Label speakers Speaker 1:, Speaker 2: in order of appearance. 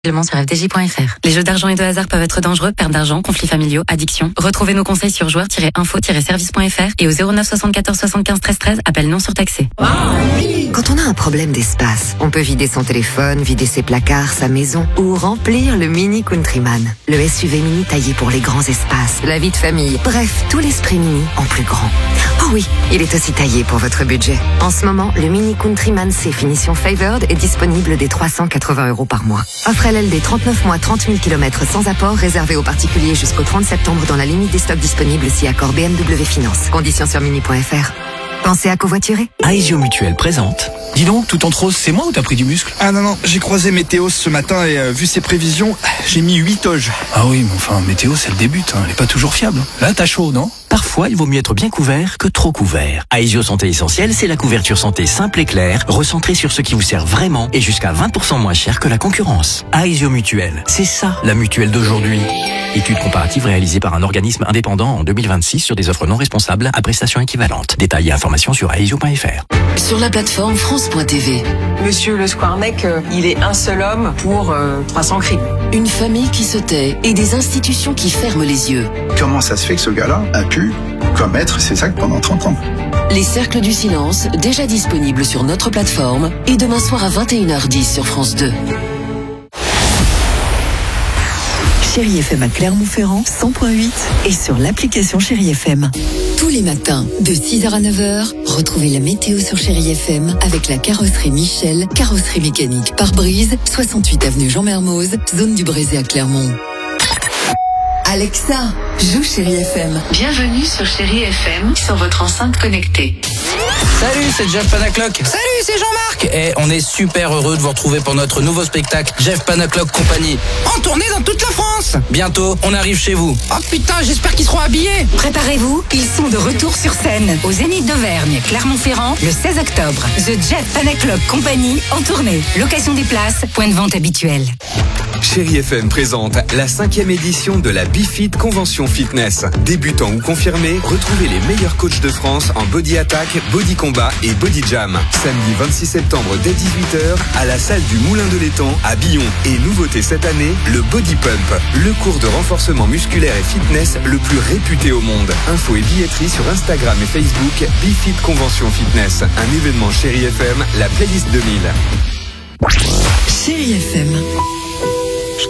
Speaker 1: Sur FDJ.fr. Les jeux d'argent et de hasard peuvent être dangereux, perte d'argent, conflits familiaux, addiction. Retrouvez nos conseils sur joueurs-info-service.fr et au 09 74 75 13 13, appel non surtaxé.
Speaker 2: Quand on a un problème d'espace, on peut vider son téléphone, vider ses placards, sa maison ou remplir le Mini Countryman. Le SUV mini taillé pour les grands espaces, la vie de famille. Bref, tout l'esprit mini en plus grand. Oh oui, il est aussi taillé pour votre budget. En ce moment, le Mini Countryman C finition Favored est disponible dès 380 € par mois. Offre LLD 39 mois, 30 000 km sans apport, réservé aux particuliers jusqu'au 30 septembre dans la limite des stocks disponibles si accord BMW Finance. Conditions sur mini.fr. Pensez à covoiturer.
Speaker 3: Aesio Mutuelle présente. Dis donc, tout en rose, c'est moi ou t'as pris du muscle?
Speaker 4: Ah non, j'ai croisé Météo ce matin et vu ses prévisions, j'ai mis 8 toges.
Speaker 3: Ah oui, mais enfin, Météo, c'est le début, hein. Elle est pas toujours fiable. Là, t'as chaud, non? Parfois, il vaut mieux être bien couvert que trop couvert. Aesio Santé Essentielle, c'est la couverture santé simple et claire, recentrée sur ce qui vous sert vraiment et jusqu'à 20% moins cher que la concurrence. Aesio Mutuelle, c'est ça, la mutuelle d'aujourd'hui. Étude comparative réalisée par un organisme indépendant en 2026 sur des offres non responsables à prestations équivalentes. Détails et informations sur aesio.fr.
Speaker 5: Sur la plateforme France.tv.
Speaker 6: Monsieur Le Squarnec, il est un seul homme pour 300 crimes.
Speaker 5: Une famille qui se tait et des institutions qui ferment les yeux.
Speaker 7: Comment ça se fait que ce gars-là a pu commettre ces actes pendant 30 ans?
Speaker 5: Les cercles du silence, déjà disponibles sur notre plateforme et demain soir à 21h10 sur France 2.
Speaker 8: Chérie FM à Clermont-Ferrand, 100.8 et sur l'application Chérie FM.
Speaker 5: Tous les matins, de 6h à 9h, retrouvez la météo sur Chérie FM avec la carrosserie Michel, carrosserie mécanique pare-brise, 68 avenue Jean Mermoz, zone du Brésil à Clermont. Alexa, joue Chérie FM.
Speaker 9: Bienvenue sur Chérie FM, sur votre enceinte connectée.
Speaker 10: Salut, c'est Jeff Panaclock. Salut, c'est Jean-Marc. Et on est super heureux de vous retrouver pour notre nouveau spectacle Jeff Panaclock Company. En tournée dans toute la France. Bientôt, on arrive chez vous. Oh putain, j'espère qu'ils seront habillés.
Speaker 11: Préparez-vous, ils sont de retour sur scène au Zénith d'Auvergne, Clermont-Ferrand, le 16 octobre. The Jeff Panaclock Company en tournée. Location des places, point de vente habituel.
Speaker 12: Chérie FM présente la 5e édition de la BeFit Convention Fitness. Débutants ou confirmés, retrouvez les meilleurs coachs de France en body attack, body combat et body jam. Samedi 26 septembre dès 18h à la salle du Moulin de l'Étang à Billon. Et nouveauté cette année, le Body Pump, le cours de renforcement musculaire et fitness le plus réputé au monde. Info et billetterie sur Instagram et Facebook, BeFit Convention Fitness. Un événement Chérie FM, la playlist 2000.
Speaker 8: Chérie FM.